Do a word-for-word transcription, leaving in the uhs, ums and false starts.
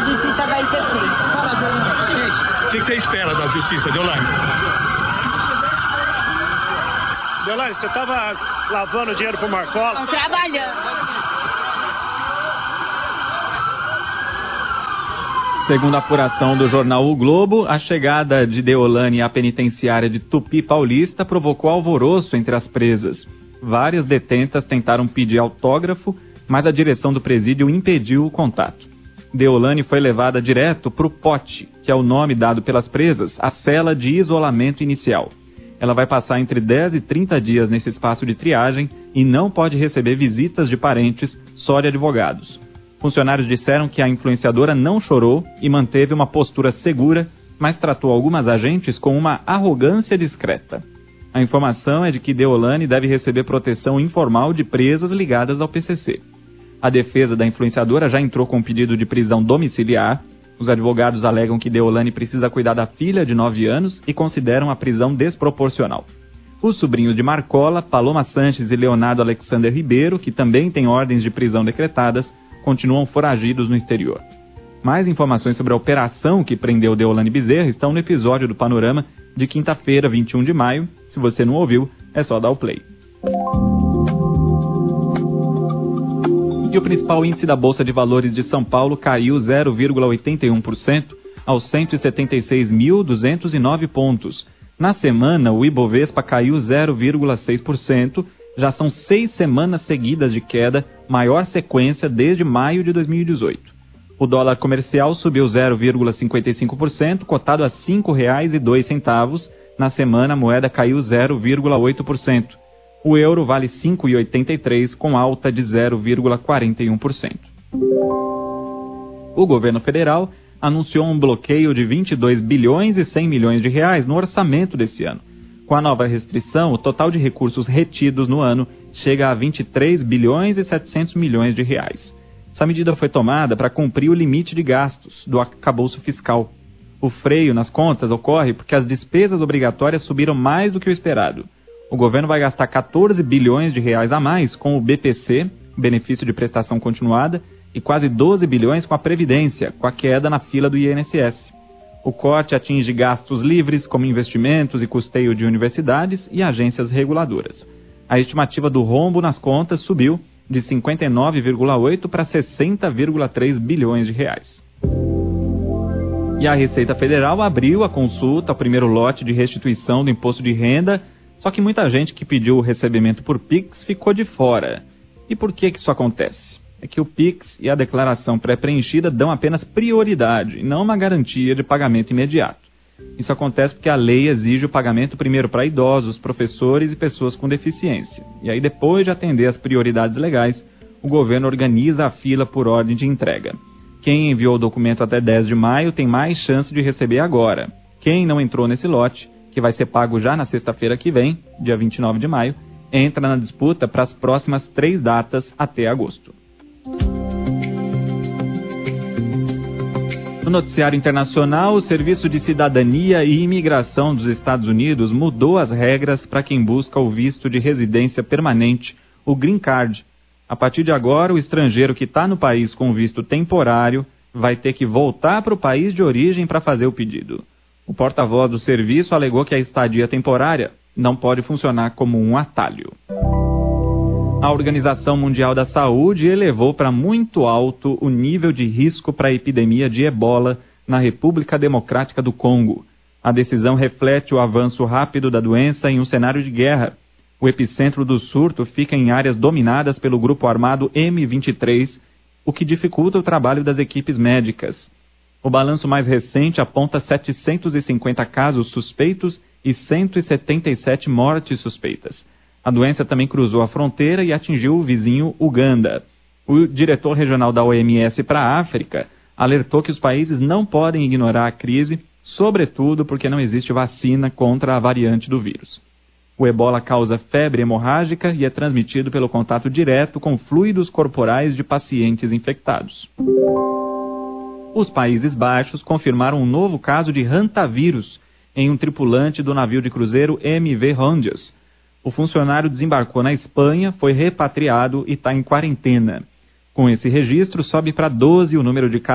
justiça vai ser feita. O que você espera da justiça, Deolane? Deolane, você estava lavando dinheiro pro Marcola? Trabalhando. Segundo a apuração do jornal O Globo, a chegada de Deolane à penitenciária de Tupi Paulista provocou alvoroço entre as presas. Várias detentas tentaram pedir autógrafo, mas a direção do presídio impediu o contato. Deolane foi levada direto para o Pote, que é o nome dado pelas presas, a cela de isolamento inicial. Ela vai passar entre dez e trinta dias nesse espaço de triagem e não pode receber visitas de parentes, só de advogados. Funcionários disseram que a influenciadora não chorou e manteve uma postura segura, mas tratou algumas agentes com uma arrogância discreta. A informação é de que Deolane deve receber proteção informal de presas ligadas ao P C C. A defesa da influenciadora já entrou com um pedido de prisão domiciliar. Os advogados alegam que Deolane precisa cuidar da filha de nove anos e consideram a prisão desproporcional. Os sobrinhos de Marcola, Paloma Sanches e Leonardo Alexander Ribeiro, que também têm ordens de prisão decretadas, continuam foragidos no exterior. Mais informações sobre a operação que prendeu Deolane Bezerra estão no episódio do Panorama de quinta-feira, vinte e um de maio. Se você não ouviu, é só dar o play. E o principal índice da Bolsa de Valores de São Paulo caiu zero vírgula oitenta e um por cento aos cento e setenta e seis mil duzentos e nove pontos. Na semana, o Ibovespa caiu zero vírgula seis por cento. Já são seis semanas seguidas de queda, maior sequência desde maio de dois mil e dezoito. O dólar comercial subiu zero vírgula cinquenta e cinco por cento, cotado a cinco reais e dois centavos. Na semana, a moeda caiu zero vírgula oito por cento. O euro vale cinco reais e oitenta e três centavos, com alta de zero vírgula quarenta e um por cento. O governo federal anunciou um bloqueio de vinte e dois bilhões e cem milhões de reais no orçamento desse ano. Com a nova restrição, o total de recursos retidos no ano chega a vinte e três bilhões e setecentos milhões de reais. Essa medida foi tomada para cumprir o limite de gastos do arcabouço fiscal. O freio nas contas ocorre porque as despesas obrigatórias subiram mais do que o esperado. O governo vai gastar quatorze bilhões de reais a mais com o B P C, benefício de prestação continuada, e quase doze bilhões com a Previdência, com a queda na fila do I N S S. O corte atinge gastos livres, como investimentos e custeio de universidades e agências reguladoras. A estimativa do rombo nas contas subiu de cinquenta e nove vírgula oito para sessenta vírgula três bilhões de reais. E a Receita Federal abriu a consulta ao primeiro lote de restituição do imposto de renda, só que muita gente que pediu o recebimento por Pix ficou de fora. E por que que isso acontece? É que o Pix e a declaração pré-preenchida dão apenas prioridade, não uma garantia de pagamento imediato. Isso acontece porque a lei exige o pagamento primeiro para idosos, professores e pessoas com deficiência. E aí, depois de atender as prioridades legais, o governo organiza a fila por ordem de entrega. Quem enviou o documento até dez de maio tem mais chance de receber agora. Quem não entrou nesse lote, que vai ser pago já na sexta-feira que vem, dia vinte e nove de maio, entra na disputa para as próximas três datas até agosto. No noticiário internacional, o Serviço de Cidadania e Imigração dos Estados Unidos mudou as regras para quem busca o visto de residência permanente, o Green Card. A partir de agora, o estrangeiro que está no país com visto temporário vai ter que voltar para o país de origem para fazer o pedido. O porta-voz do serviço alegou que a estadia temporária não pode funcionar como um atalho. A Organização Mundial da Saúde elevou para muito alto o nível de risco para a epidemia de ebola na República Democrática do Congo. A decisão reflete o avanço rápido da doença em um cenário de guerra. O epicentro do surto fica em áreas dominadas pelo grupo armado M vinte e três, o que dificulta o trabalho das equipes médicas. O balanço mais recente aponta setecentos e cinquenta casos suspeitos e cento e setenta e sete mortes suspeitas. A doença também cruzou a fronteira e atingiu o vizinho Uganda. O diretor regional da O M S para a África alertou que os países não podem ignorar a crise, sobretudo porque não existe vacina contra a variante do vírus. O ebola causa febre hemorrágica e é transmitido pelo contato direto com fluidos corporais de pacientes infectados. Os Países Baixos confirmaram um novo caso de hantavírus em um tripulante do navio de cruzeiro M V Hondios. O funcionário desembarcou na Espanha, foi repatriado e está em quarentena. Com esse registro, sobe para doze o número de casos